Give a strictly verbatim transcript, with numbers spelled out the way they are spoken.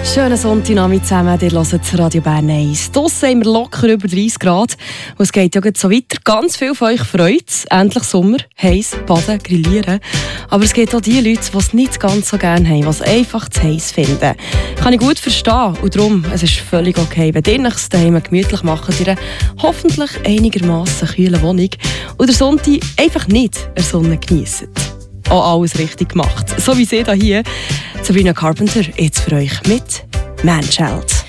Schönen Sonntagnachmittag zusammen, ihr hört Radio Bern eins. Draussen haben wir locker über dreißig Grad und es geht ja so weiter. Ganz viel von euch freut es. Endlich Sommer, heiß, baden, grillieren. Aber es gibt auch die Leute, die es nicht ganz so gerne haben, die es einfach zu heiß finden. Kann ich gut verstehen und darum, es ist völlig okay, wenn ihr euch daheim gemütlich macht in einer hoffentlich einigermaßen kühlen Wohnung und der Sonntag einfach nicht der Sonne genießt. Auch alles richtig gemacht. So wie sie hier, Sabrina Carpenter, jetzt für euch mit Man Child.